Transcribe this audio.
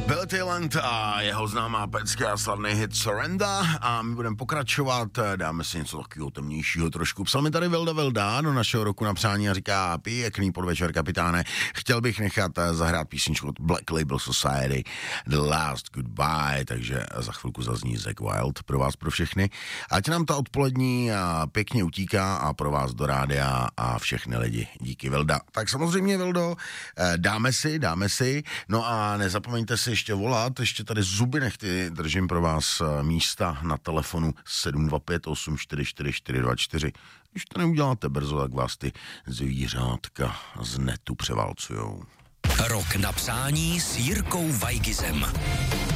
Bill Talent a jeho známá pecka a slavný hit Surrender a my budeme pokračovat, dáme si něco takového temnějšího trošku. Psal mi tady Vilda do našeho roku na přání a říká: pěkný podvečer, kapitáne, chtěl bych nechat zahrát písničku od Black Label Society The Last Goodbye, takže za chvilku zazní Zakk Wylde pro vás, pro všechny. Ať nám ta odpolední pěkně utíká a pro vás do rádia a všechny lidi. Díky, Vilda. Tak samozřejmě, Vildo, dáme si, no a nezapomeňte si ještě volat, ještě tady zuby nechty, držím pro vás místa na telefonu 725 844 424. Když to neuděláte brzo, tak vás ty zvířátka z netu převálcujou. Rok na přání s Jirkou Weigizem.